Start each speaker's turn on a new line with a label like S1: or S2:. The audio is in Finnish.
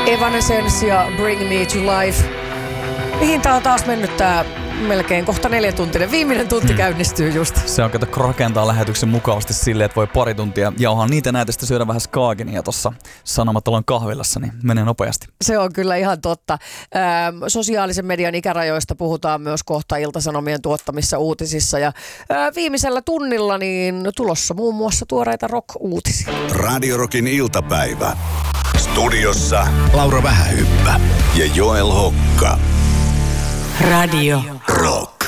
S1: Evanescence ja Bring Me to Life. Mihin tää on taas mennyt tää melkein kohta 4 tuntinen? Viimeinen tunti käynnistyy just.
S2: Se on, kato, rakentaa lähetyksen mukavasti silleen, että voi pari tuntia jauhaa niitä näitä, sitten syödä vähän skaagenia tuossa Sanomatalon kahvilassa, niin menee nopeasti.
S1: Se on kyllä ihan totta. Sosiaalisen median ikärajoista puhutaan myös kohta Ilta-Sanomien tuottamissa uutisissa. Ja viimeisellä tunnilla niin tulossa muun muassa tuoreita rock-uutisia.
S3: Radio Rockin iltapäivä. Studiossa Laura Vähähyppä ja Joel Hokka.
S4: Radio
S3: Rock.